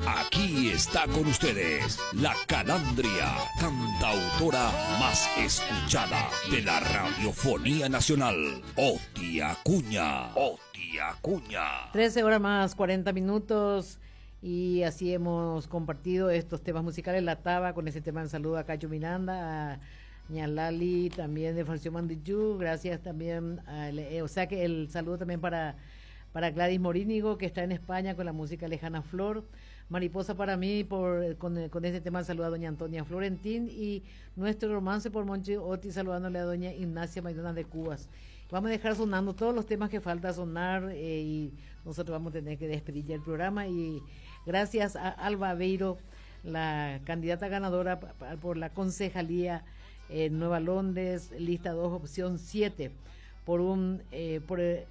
Aquí está con ustedes la Calandria, cantautora más escuchada de la radiofonía nacional, Oti Acuña. Oti Acuña. 13 horas más 40 minutos. Y así hemos compartido estos temas musicales. La Taba con ese tema en saludo a Cacho Miranda, a Ñalali también de Francisco Mandillú. Gracias también, o sea que el saludo también para Gladys Morínigo, que está en España con la música Lejana Flor. Mariposa para mí, con este tema saluda a doña Antonia Florentín. Y Nuestro Romance por Monchi Oti, saludándole a doña Ignacia Maidana de Cubas. Vamos a dejar sonando todos los temas que falta sonar, y nosotros vamos a tener que despedir ya el programa. Y gracias a Alba Aveiro, la candidata ganadora por la concejalía en Nueva Londres, lista 2, opción 7, por el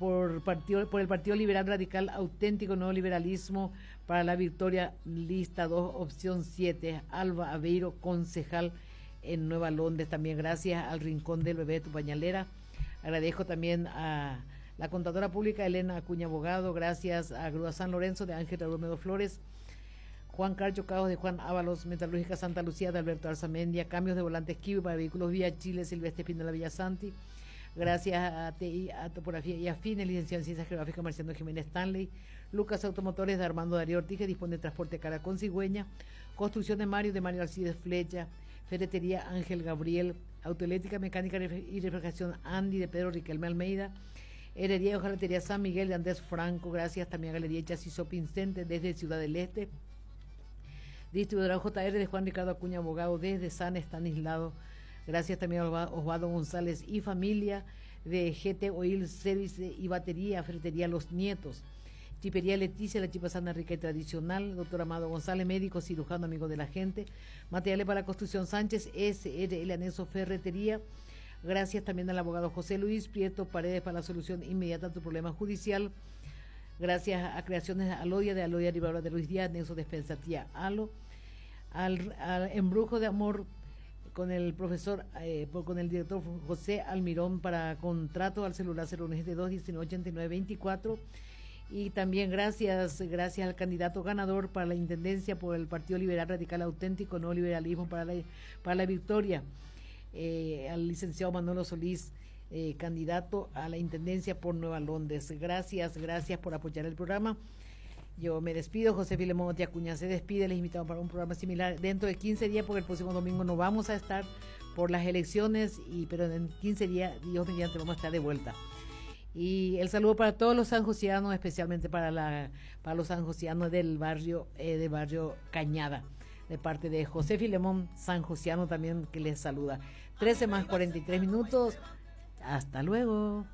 Partido Liberal Radical Auténtico Nuevo Liberalismo para la Victoria, lista 2, opción 7, Alba Aveiro, concejal en Nueva Londres. También gracias al Rincón del Bebé de tu Pañalera. Agradezco también a la contadora pública Elena Acuña Abogado. Gracias a Grúa San Lorenzo de Ángel Romero Flores. Juan Carcho Caos de Juan Ábalos. Metalúrgica Santa Lucía de Alberto Arzamendia. Cambios de volantes Kiwi para vehículos Vía Chile, Silvestre Espinola Villasanti. Gracias a TI, a Topografía y Afine, licenciado en Ciencias Geográficas Marciano Jiménez Stanley. Lucas Automotores de Armando Darío Ortiz, que dispone de transporte cara con cigüeña. Construcción de Mario Alcides Flecha. Ferretería Ángel Gabriel. Autoeléctrica, Mecánica y Refrigeración Andy de Pedro Riquelme Almeida. Herrería y Hojalatería San Miguel de Andrés Franco. Gracias también a Galería Chasis Pincente desde Ciudad del Este. Distribuidora JR de Juan Ricardo Acuña Abogado desde San Estanislao. Gracias también a Osvaldo González y familia de GT Oil Service y Batería, Ferretería Los Nietos. Chipería Leticia, la chipa sana, rica y tradicional. Doctor Amado González, médico, cirujano, amigo de la gente. Materiales para la construcción Sánchez, SRL Anexo Ferretería. Gracias también al abogado José Luis Prieto Paredes para la solución inmediata a tu problema judicial. Gracias a Creaciones Alodia de Alodia Rivadavia de Luis Díaz, Nexo Despensatía Alo. Al Embrujo de Amor con el profesor, con el director José Almirón para contrato al celular 092-1989-24. Y también gracias al candidato ganador para la intendencia por el Partido Liberal Radical Auténtico Nuevo Liberalismo para la Victoria, al licenciado Manolo Solís, candidato a la intendencia por Nueva Londres. Gracias por apoyar el programa. Yo me despido, José Filemón Oti Acuña se despide, les invitamos para un programa similar dentro de 15 días, porque el próximo domingo no vamos a estar por las elecciones, pero en 15 días, Dios mediante, vamos a estar de vuelta. Y el saludo para todos los sanjosianos, especialmente para los sanjosianos del barrio Cañada, de parte de José Filemón Sanjosiano también, que les saluda. 13 más 43 minutos. Hasta luego.